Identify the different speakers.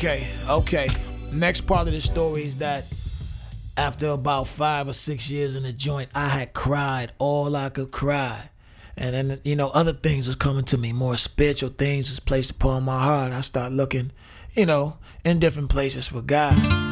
Speaker 1: Okay. Next part of the story is that after about 5 or 6 years in the joint, I had cried all I could cry. And then, other things was coming to me. More spiritual things was placed upon my heart. I started looking, in different places for God.